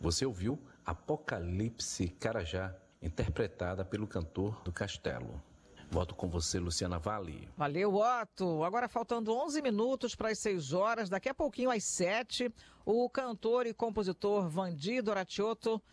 Você ouviu Apocalipse Carajá, interpretada pelo cantor do Castelo. Volto com você, Luciana Vale. Valeu, Otto. Agora faltando 11 minutos para as 6 horas, daqui a pouquinho às 7, o cantor e compositor Vandir Doratiotto